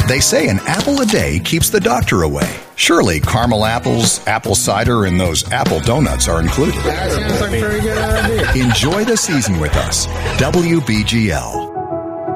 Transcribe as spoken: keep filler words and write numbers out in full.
They say an apple a day keeps the doctor away. Surely caramel apples, apple cider, and those apple donuts are included. That sounds like a very good idea. Enjoy the season with us. W B G L.